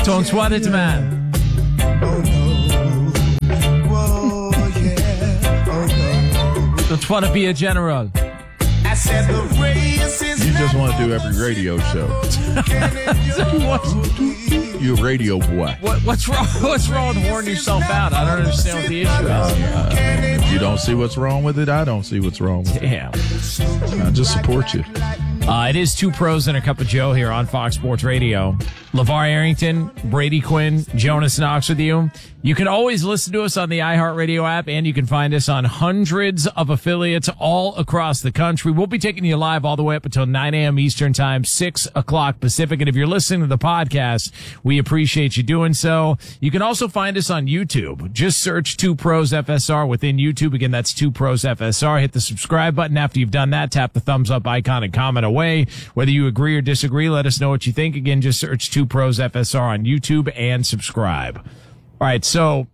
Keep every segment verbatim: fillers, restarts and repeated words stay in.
Ton soirée, man. Oh no. Whoa, yeah. Oh no. Don't want to be a general. I said the race is You just want to do every radio show. You're a radio boy. What, what's wrong? What's wrong with wearing yourself out? I don't understand what the issue is. Uh, if you don't see what's wrong with it, I don't see what's wrong with it. Damn. I just support you. Uh, it is Two Pros and a Cup of Joe here on Fox Sports Radio. LeVar Arrington, Brady Quinn, Jonas Knox with you. You can always listen to us on the iHeartRadio app, and you can find us on hundreds of affiliates all across the country. We'll be taking you live all the way up until nine a.m. Eastern Time, six o'clock Pacific. And if you're listening to the podcast, we appreciate you doing so. You can also find us on YouTube. Just search Two Pros F S R within YouTube. Again, that's Two Pros F S R. Hit the subscribe button. After you've done that, tap the thumbs up icon and comment away. Whether you agree or disagree, let us know what you think. Again, just search Two Pros F S R on YouTube and subscribe. All right, so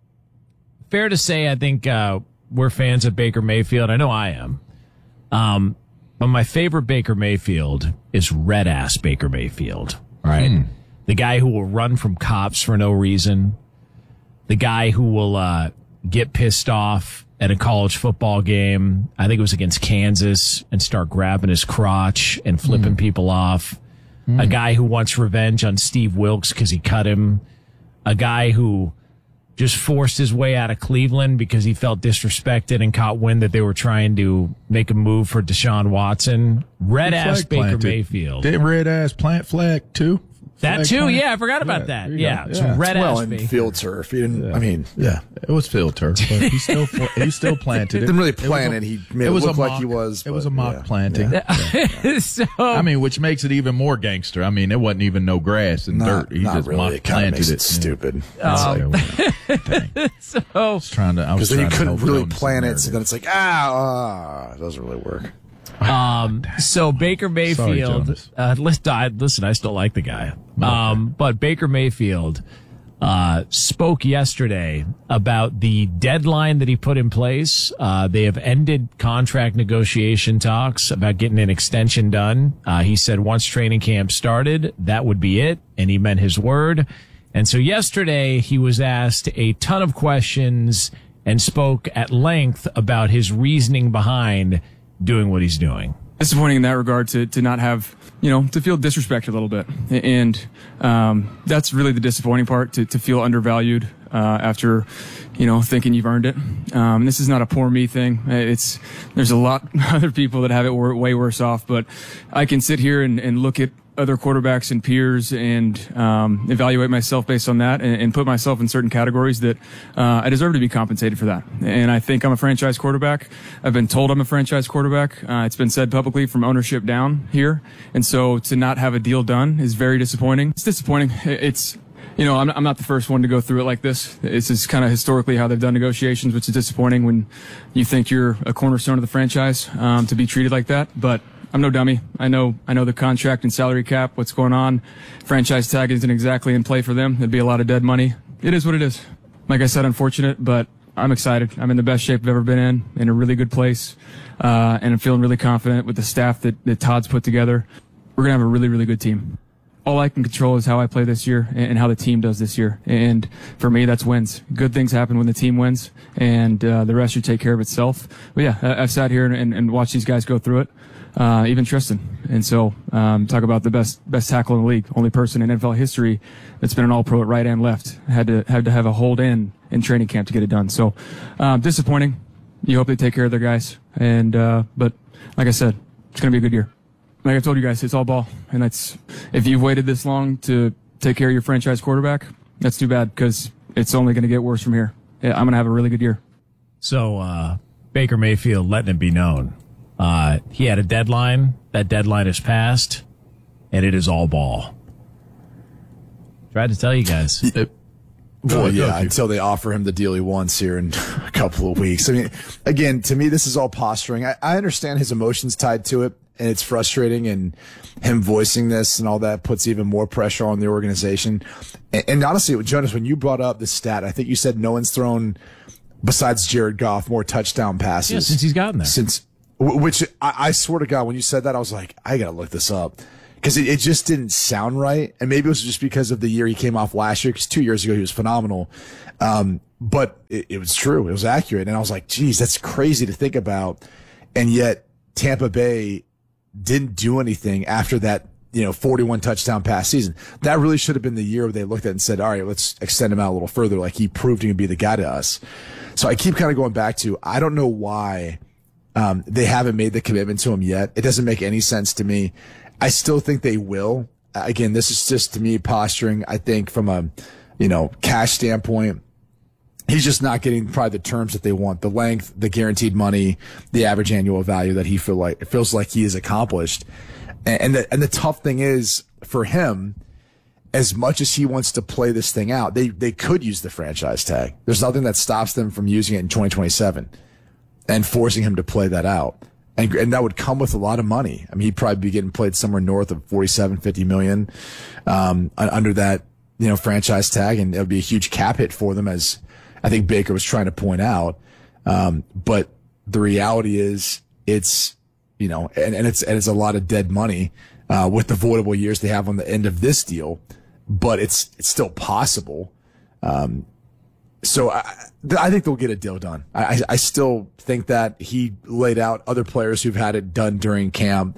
fair to say, I think uh, we're fans of Baker Mayfield. I know I am. Um, but my favorite Baker Mayfield is red-ass Baker Mayfield, right? Mm. The guy who will run from cops for no reason. The guy who will uh, get pissed off at a college football game, I think it was against Kansas, and start grabbing his crotch and flipping mm. people off. Mm. A guy who wants revenge on Steve Wilkes because he cut him. A guy who just forced his way out of Cleveland because he felt disrespected and caught wind that they were trying to make a move for Deshaun Watson. Red-ass Baker planted. Mayfield. Did red-ass plant flag, too? That Flag too, plant? yeah, I forgot about yeah, that. Yeah, it's yeah. red well, ass in Baker. field turf. He didn't. Yeah. I mean, yeah, it was field turf, but he still he still planted he it. didn't really It plant was it. a- He made it, was look a like mock- he was. It was but, a mock yeah. planting. Yeah. so, I mean, which makes it even more gangster. I mean, it wasn't even no grass and Not, dirt. He not just really. mock It kind of planted makes it. it stupid. Um, I so was trying to. I was Because then you trying to couldn't help really Jonas plan in it, so there. then it's like ah, ah, it doesn't really work. Um, so Baker Mayfield, Jonas. uh, listen, I, listen, I still like the guy. Um, but Baker Mayfield, uh, spoke yesterday about the deadline that he put in place. Uh, they have ended contract negotiation talks about getting an extension done. Uh, he said once training camp started, that would be it. And he meant his word. And so yesterday he was asked a ton of questions and spoke at length about his reasoning behind doing what he's doing. Disappointing in that regard to, to not have, you know, to feel disrespected a little bit. And um, that's really the disappointing part, to, to feel undervalued uh, after, you know, thinking you've earned it. Um, this is not a poor me thing. It's there's a lot of other people that have it way worse off, but I can sit here and, and look at other quarterbacks and peers and um, evaluate myself based on that and, and put myself in certain categories that uh, I deserve to be compensated for that. And I think I'm a franchise quarterback. I've been told I'm a franchise quarterback. Uh, it's been said publicly from ownership down here. And so to not have a deal done is very disappointing. It's disappointing. It's, you know, I'm, I'm not the first one to go through it like this. This is kind of historically how they've done negotiations, which is disappointing when you think you're a cornerstone of the franchise um, to be treated like that. But I'm no dummy. I know I know the contract and salary cap, what's going on. Franchise tag isn't exactly in play for them. There'd be a lot of dead money. It is what it is. Like I said, unfortunate, but I'm excited. I'm in the best shape I've ever been in, in a really good place. Uh, and I'm feeling really confident with the staff that, that Todd's put together. We're going to have a really, really good team. All I can control is how I play this year and how the team does this year. And for me, that's wins. Good things happen when the team wins, and uh, the rest should take care of itself. But yeah, I've sat here and, and watched these guys go through it. Uh, even Tristan. And so, um, talk about the best, best tackle in the league. Only person in N F L history that's been an all pro at right and left. Had to, had to have a hold in in training camp to get it done. So, um, disappointing. You hope they take care of their guys. And, uh, but like I said, it's going to be a good year. Like I told you guys, it's all ball. And that's, if you've waited this long to take care of your franchise quarterback, that's too bad, because it's only going to get worse from here. Yeah, I'm going to have a really good year. So, uh, Baker Mayfield letting it be known. Uh, he had a deadline. That deadline is passed, and it is all ball. Tried to tell you guys. It, well, yeah, until they offer him the deal he wants here in a couple of weeks. I mean, again, to me, this is all posturing. I, I understand his emotions tied to it, and it's frustrating, and him voicing this and all that puts even more pressure on the organization. And, and honestly, Jonas, when you brought up the stat, I think you said no one's thrown, besides Jared Goff, more touchdown passes. Yeah, since he's gotten there. Since, which I, I swear to God, when you said that, I was like, I got to look this up. because it, it just didn't sound right. And maybe it was just because of the year he came off last year, because two years ago he was phenomenal. Um, but it, it was true. It was accurate. And I was like, geez, that's crazy to think about. And yet Tampa Bay didn't do anything after that, you know, forty-one touchdown pass season. That really should have been the year where they looked at it and said, all right, let's extend him out a little further. Like, he proved he could be the guy to us. So I keep kind of going back to, I don't know why, um, they haven't made the commitment to him yet. It doesn't make any sense to me. I still think they will. Again, this is just, to me, posturing. I think from a, you know, cash standpoint, he's just not getting probably the terms that they want, the length, the guaranteed money, the average annual value that he feel like, it feels like he has accomplished. And the, and the tough thing is for him, as much as he wants to play this thing out, they, they could use the franchise tag. There's nothing that stops them from using it in twenty twenty-seven and forcing him to play that out. And, and that would come with a lot of money. I mean, he'd probably be getting played somewhere north of forty-seven, fifty million, um, under that, you know, franchise tag. And it would be a huge cap hit for them, as I think Baker was trying to point out. Um, but the reality is it's, you know, and, and it's, and it's a lot of dead money, uh, with the voidable years they have on the end of this deal, but it's, it's still possible. Um, so I, I think they'll get a deal done. I, I still think that he laid out other players who've had it done during camp.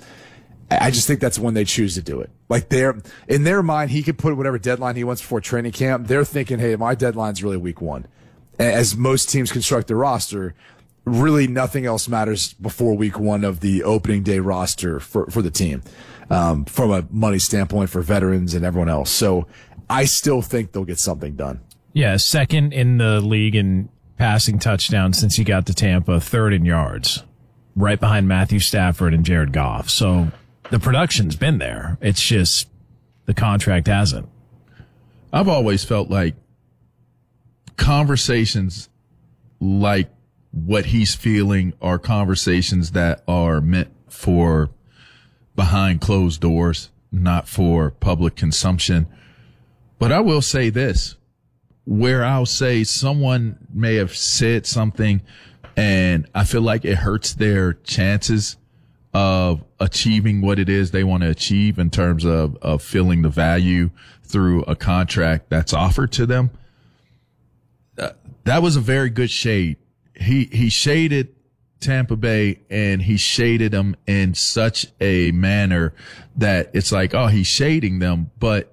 I just think that's when they choose to do it. Like, they're, in their mind, he could put whatever deadline he wants before training camp. They're thinking, hey, my deadline's really week one. As most teams construct their roster, really nothing else matters before week one of the opening day roster for, for the team, um, from a money standpoint for veterans and everyone else. So I still think they'll get something done. Yeah, second in the league in passing touchdowns since he got to Tampa, third in yards, right behind Matthew Stafford and Jared Goff. So the production's been there. It's just the contract hasn't. I've always felt like conversations like what he's feeling are conversations that are meant for behind closed doors, not for public consumption. But I will say this, where I'll say someone may have said something and I feel like it hurts their chances of achieving what it is they want to achieve in terms of, of feeling the value through a contract that's offered to them. Uh, that was a very good shade. He, he shaded Tampa Bay, and he shaded them in such a manner that it's like, oh, he's shading them, but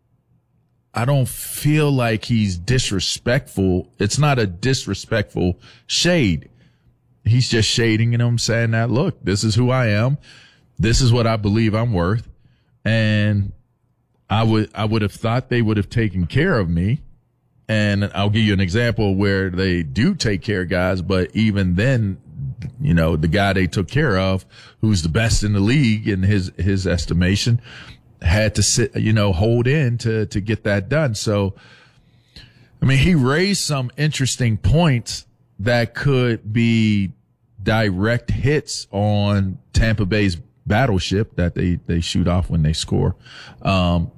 I don't feel like he's disrespectful. It's not a disrespectful shade. He's just shading them, saying that, look, this is who I am. This is what I believe I'm worth. And I would, I would have thought they would have taken care of me. And I'll give you an example where they do take care of guys, but even then, you know, the guy they took care of, who's the best in the league in his, his estimation, had to sit, you know, hold in to, to get that done. So, I mean, he raised some interesting points that could be direct hits on Tampa Bay's battleship that they, they shoot off when they score. Um,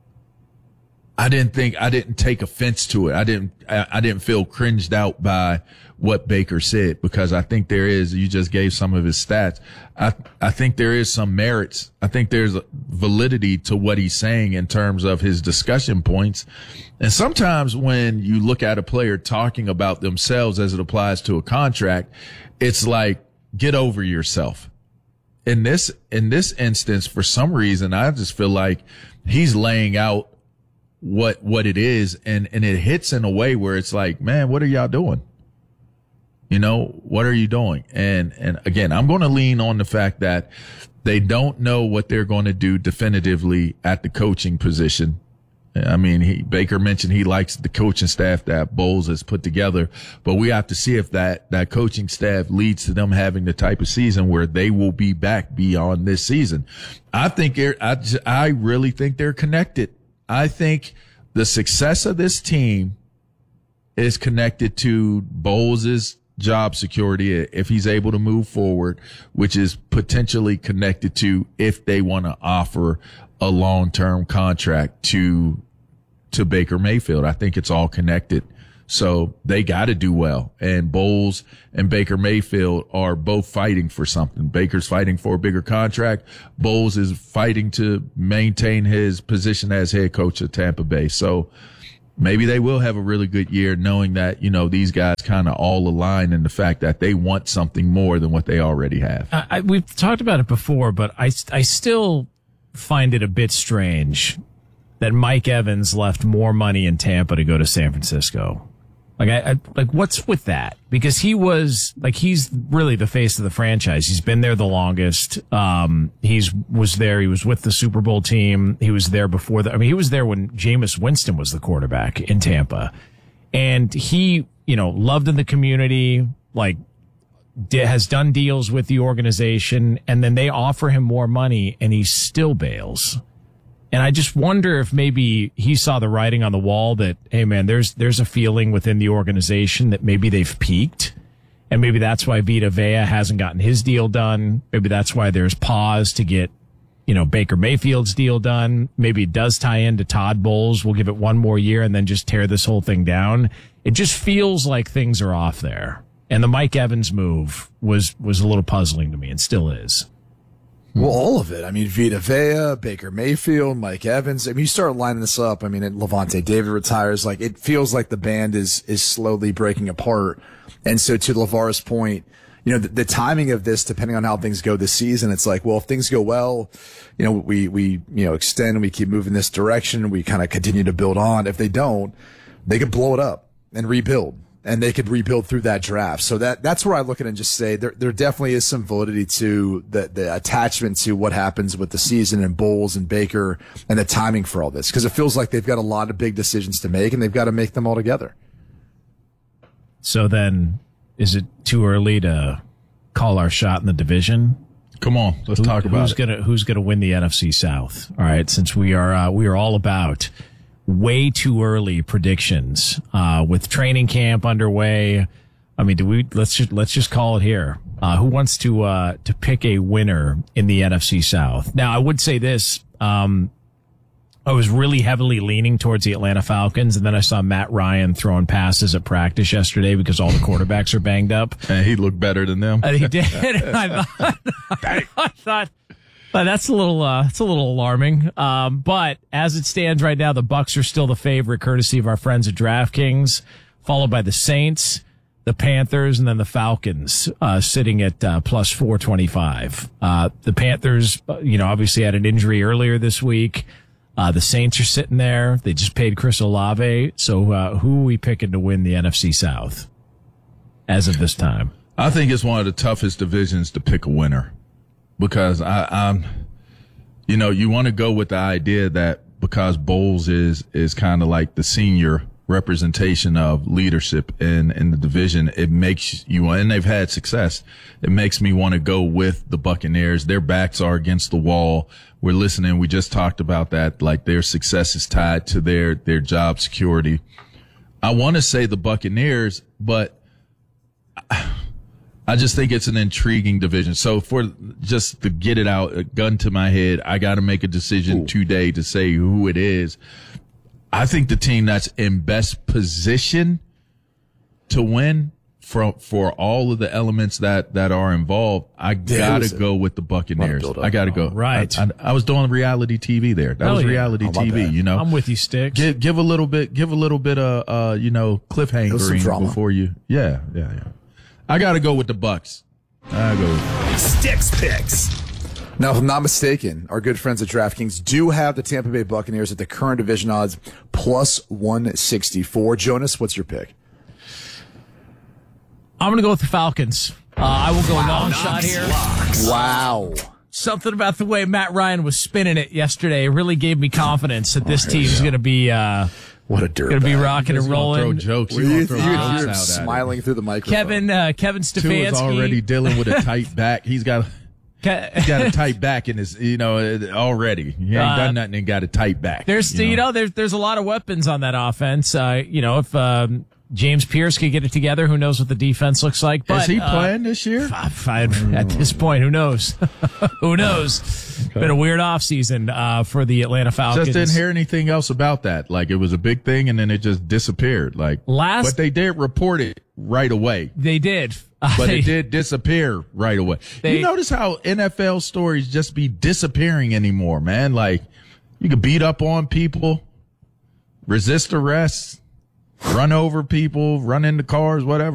I didn't think, I didn't take offense to it. I didn't, I, I didn't feel cringed out by what Baker said, because I think there is, you just gave some of his stats. I, I think there is some merits. I think there's validity to what he's saying in terms of his discussion points. And sometimes when you look at a player talking about themselves as it applies to a contract, it's like, get over yourself. In this, in this instance, for some reason, I just feel like he's laying out what, what it is. And, and it hits in a way where it's like, man, what are y'all doing? You know, what are you doing? And, and again, I'm going to lean on the fact that they don't know what they're going to do definitively at the coaching position. I mean, he, Baker mentioned he likes the coaching staff that Bowles has put together, but we have to see if that, that coaching staff leads to them having the type of season where they will be back beyond this season. I think they're, I, I really think they're connected. I think the success of this team is connected to Bowles' job security if he's able to move forward, which is potentially connected to if they want to offer a long-term contract to to Baker Mayfield. I think it's all connected. So they got to do well. And Bowles and Baker Mayfield are both fighting for something. Baker's fighting for a bigger contract. Bowles is fighting to maintain his position as head coach of Tampa Bay. So maybe they will have a really good year, knowing that, you know, these guys kind of all align in the fact that they want something more than what they already have. I, I, we've talked about it before, but I, I still find it a bit strange that Mike Evans left more money in Tampa to go to San Francisco. Like, I, I, like, what's with that? Because he was, like, he's really the face of the franchise. He's been there the longest. Um, he's, was there. He was with the Super Bowl team. He was there before the, I mean, he was there when Jameis Winston was the quarterback in Tampa. And he, you know, loved in the community, like, did, has done deals with the organization, and then they offer him more money and he still bails. And I just wonder if maybe he saw the writing on the wall that, hey man, there's, there's a feeling within the organization that maybe they've peaked. And maybe that's why Vita Vea hasn't gotten his deal done. Maybe that's why there's pause to get, you know, Baker Mayfield's deal done. Maybe it does tie into Todd Bowles. We'll give it one more year and then just tear this whole thing down. It just feels like things are off there. And the Mike Evans move was, was a little puzzling to me and still is. Well, all of it. I mean, Vita Vea, Baker Mayfield, Mike Evans. I mean, you start lining this up. I mean, Levante David retires. Like, it feels like the band is, is slowly breaking apart. And so to LeVar's point, you know, the, the timing of this, depending on how things go this season, it's like, well, if things go well, you know, we, we, you know, extend and we keep moving this direction. We kind of continue to build on. If they don't, they could blow it up and rebuild. And they could rebuild through that draft. So that, that's where I look at it and just say there, there definitely is some validity to the, the attachment to what happens with the season and Bowles and Baker and the timing for all this. Cause it feels like they've got a lot of big decisions to make and they've got to make them all together. So then is it too early to call our shot in the division? Come on, let's Who, talk about who's it. gonna, who's gonna win the N F C South? All right. Since we are, uh, we are all about way too early predictions, uh, with training camp underway. I mean, do we, let's just, let's just call it here. Uh, who wants to, uh, to pick a winner in the N F C South? Now, I would say this, um, I was really heavily leaning towards the Atlanta Falcons, and then I saw Matt Ryan throwing passes at practice yesterday because all the quarterbacks are banged up. And he looked better than them. And he did. I thought, I thought, Uh, that's a little, uh, it's a little alarming. Um, but as it stands right now, the Bucs are still the favorite, courtesy of our friends at DraftKings, followed by the Saints, the Panthers, and then the Falcons, uh, sitting at, uh, plus four twenty-five. Uh, the Panthers, you know, obviously had an injury earlier this week. Uh, the Saints are sitting there. They just paid Chris Olave. So, uh, who are we picking to win the N F C South as of this time? I think it's one of the toughest divisions to pick a winner. Because I, I'm, you know, you want to go with the idea that because Bowles is, is kind of like the senior representation of leadership in, in the division, it makes you, and they've had success. It makes me want to go with the Buccaneers. Their backs are against the wall. We're listening. We just talked about that. Like their success is tied to their, their job security. I want to say the Buccaneers, but I just think it's an intriguing division. So for just to get it out, a gun to my head, I got to make a decision Ooh. today to say who it is. I think the team that's in best position to win for, for all of the elements that, that are involved, I got to go with the Buccaneers. I got to go. Right. I, I, I was doing reality T V there. That Hell was yeah. reality T V, you know. I'm with you, Sticks. Give, give a little bit, give a little bit of, uh, you know, cliffhangering before you. Yeah, yeah, yeah. I got to go with the Bucs. I go with Sticks Picks. Now, if I'm not mistaken, our good friends at DraftKings do have the Tampa Bay Buccaneers at the current division odds plus one sixty-four. Jonas, what's your pick? I'm going to go with the Falcons. Uh, I will go wow, long shot here. Locks. Wow. Something about the way Matt Ryan was spinning it yesterday really gave me confidence that this oh, team's yeah. going to be uh, what a dirt going to be rocking and rolling. Throw jokes. You, You, you, throw you, jokes you're out smiling through the microphone. Kevin uh, Kevin Stefanski is already dealing with a tight back. He's got Ke- he's got a tight back in his, you know, already. He ain't Uh, done nothing and got a tight back. There's, you know, you know there's there's a lot of weapons on that offense. Uh, you know, if um, James Pierce could get it together. Who knows what the defense looks like? But, Is he uh, playing this year? F- f- at this point, who knows? Who knows? Okay. Been a weird offseason uh, for the Atlanta Falcons. Just didn't hear anything else about that. Like, it was a big thing, and then it just disappeared. Like, Last, but they did report it right away. They did. Uh, but they, it did disappear right away. They, you notice how N F L stories just be disappearing anymore, man? Like, you could beat up on people, resist arrests, run over people, run into cars, whatever.